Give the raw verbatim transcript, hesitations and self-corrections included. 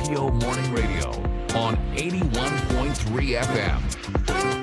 Zio Morning Radio on eighty-one point three F M.